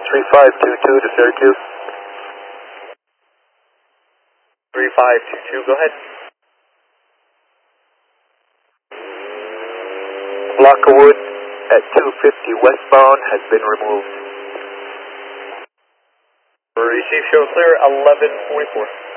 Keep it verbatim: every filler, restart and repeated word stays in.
three five two two to Syracuse. three five two two, go ahead. Block of wood at two fifty westbound has been removed. Receive, show clear, eleven forty-four.